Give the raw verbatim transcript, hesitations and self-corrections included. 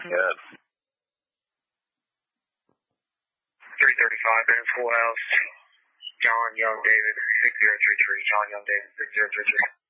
Good. three thirty-five, Band Schoolhouse. John Young David, six zero three three. John Young David, six zero three three.